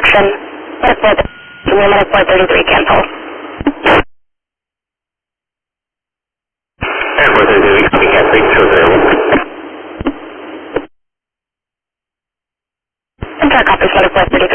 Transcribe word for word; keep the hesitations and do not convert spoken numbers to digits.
direction. Medic four thirty-three, cancel. Air four thirty-three, copy, cancel, shows available. Enter copies, Medic four thirty-three.